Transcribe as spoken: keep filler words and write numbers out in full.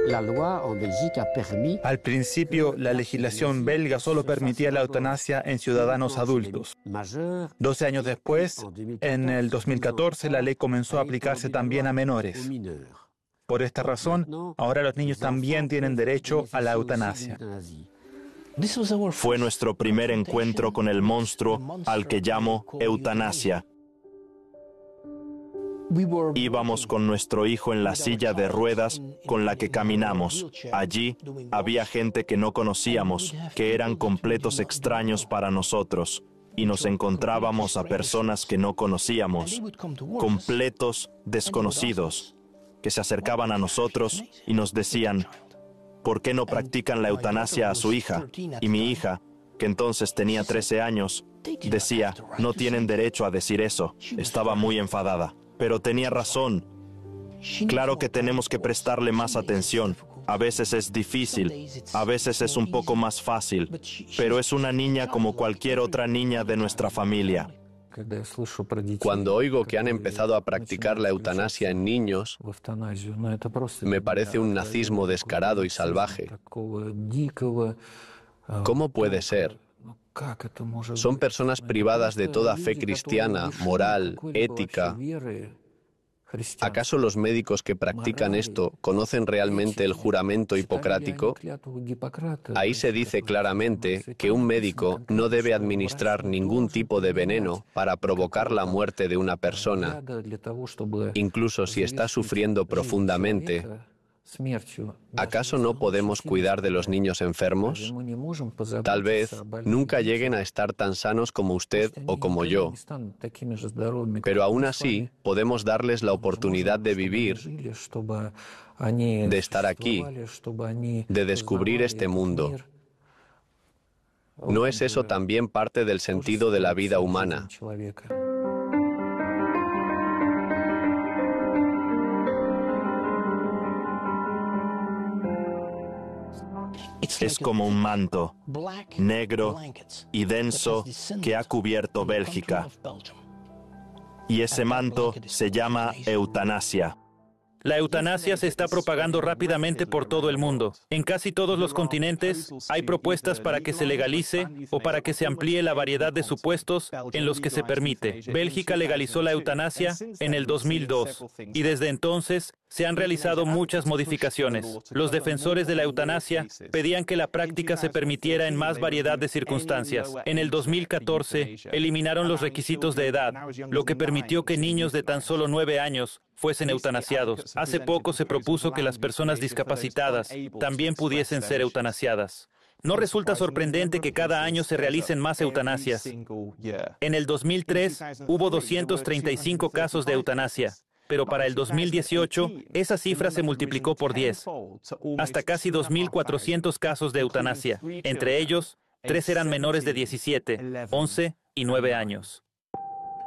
Al principio, la legislación belga solo permitía la eutanasia en ciudadanos adultos. doce años después, en el dos mil catorce, la ley comenzó a aplicarse también a menores. Por esta razón, ahora los niños también tienen derecho a la eutanasia. Fue nuestro primer encuentro con el monstruo al que llamo eutanasia. Íbamos con nuestro hijo en la silla de ruedas con la que caminamos. Allí había gente que no conocíamos, que eran completos extraños para nosotros. Y nos encontrábamos a personas que no conocíamos, completos desconocidos, que se acercaban a nosotros y nos decían: ¿por qué no practican la eutanasia a su hija? Y mi hija, que entonces tenía trece años, decía: no tienen derecho a decir eso. Estaba muy enfadada. Pero tenía razón. Claro que tenemos que prestarle más atención. A veces es difícil, a veces es un poco más fácil, pero es una niña como cualquier otra niña de nuestra familia. Cuando oigo que han empezado a practicar la eutanasia en niños, me parece un nazismo descarado y salvaje. ¿Cómo puede ser? Son personas privadas de toda fe cristiana, moral, ética. ¿Acaso los médicos que practican esto conocen realmente el juramento hipocrático? Ahí se dice claramente que un médico no debe administrar ningún tipo de veneno para provocar la muerte de una persona, incluso si está sufriendo profundamente. ¿Acaso no podemos cuidar de los niños enfermos? Tal vez nunca lleguen a estar tan sanos como usted o como yo, pero aún así podemos darles la oportunidad de vivir, de estar aquí, de descubrir este mundo. ¿No es eso también parte del sentido de la vida humana? Es como un manto, negro y denso, que ha cubierto Bélgica. Y ese manto se llama eutanasia. La eutanasia se está propagando rápidamente por todo el mundo. En casi todos los continentes hay propuestas para que se legalice o para que se amplíe la variedad de supuestos en los que se permite. Bélgica legalizó la eutanasia en el dos mil dos y desde entonces se han realizado muchas modificaciones. Los defensores de la eutanasia pedían que la práctica se permitiera en más variedad de circunstancias. En el dos mil catorce eliminaron los requisitos de edad, lo que permitió que niños de tan solo nueve años fuesen eutanasiados. Hace poco se propuso que las personas discapacitadas también pudiesen ser eutanasiadas. No resulta sorprendente que cada año se realicen más eutanasias. En el dos mil tres hubo doscientos treinta y cinco casos de eutanasia, pero para el dos mil dieciocho esa cifra se multiplicó por diez, hasta casi dos mil cuatrocientos casos de eutanasia. Entre ellos, tres eran menores de diecisiete, once y nueve años.